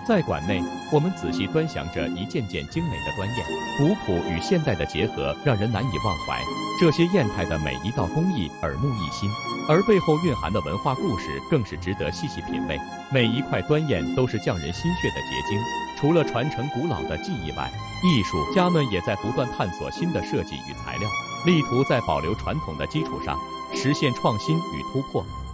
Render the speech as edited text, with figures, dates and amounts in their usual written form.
在馆内，我们仔细端详着一件件精美的端砚，古朴与现代的结合让人难以忘怀。这些砚台的每一道工艺耳目一新，而背后蕴含的文化故事更是值得细细品味。每一块端砚都是匠人心血的结晶，除了传承古老的技艺外，艺术家们也在不断探索新的设计与材料，力图在保留传统的基础上实现创新与突破。